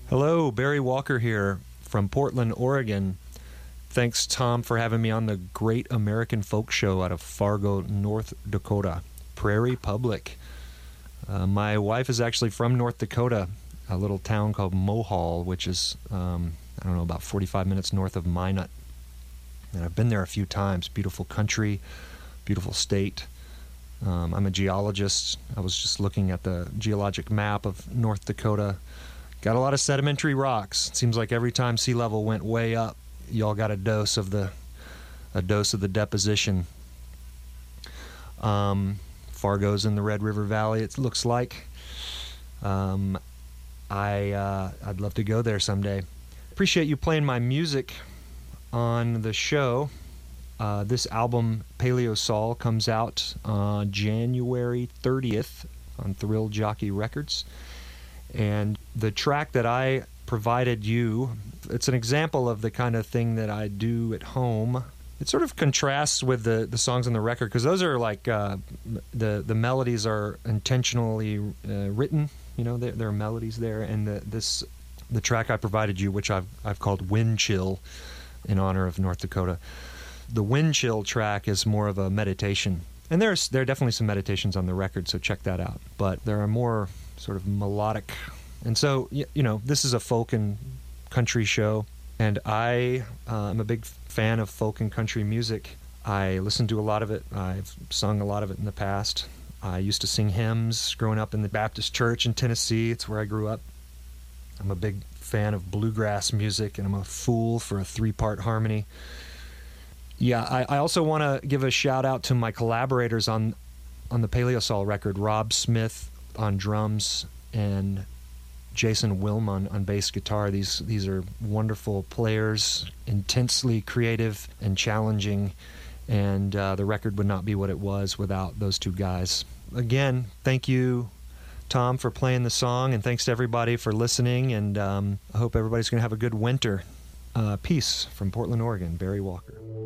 Hello, Barry Walker here from Portland, Oregon. Thanks, Tom, for having me on the Great American Folk Show out of Fargo, North Dakota, Prairie Public. My wife is actually from North Dakota, a little town called Mohall, which is, about 45 minutes north of Minot. And I've been there a few times. Beautiful country, beautiful state. I'm a geologist. I was just looking at the geologic map of North Dakota. Got a lot of sedimentary rocks. It seems like every time sea level went way up, y'all got a dose of the deposition. Fargo's in the Red River Valley, it looks like. I'd love to go there someday. Appreciate you playing my music on the show. This album, Paleo Sol, comes out January 30th on Thrill Jockey Records. And the track that I provided you, it's an example of the kind of thing that I do at home. It sort of contrasts with the songs on the record, because those are like, the melodies are intentionally written. You know, there are melodies there. And the track I provided you, which I've called Wind Chill in honor of North Dakota. The Wind Chill track is more of a meditation. And there are definitely some meditations on the record, so check that out. But there are more sort of melodic. And so, this is a folk and country show, and I am a big fan of folk and country music. I listen to a lot of it. I've sung a lot of it in the past. I used to sing hymns growing up in the Baptist church in Tennessee. It's where I grew up. I'm a big fan of bluegrass music, and I'm a fool for a 3-part harmony. Yeah, I also want to give a shout-out to my collaborators on the Paleo Sol record, Rob Smith on drums and Jason Willman on bass guitar. These are wonderful players, intensely creative and challenging, and the record would not be what it was without those two guys. Again, thank you, Tom, for playing the song, and thanks to everybody for listening, and I hope everybody's going to have a good winter. Peace from Portland, Oregon. Barry Walker.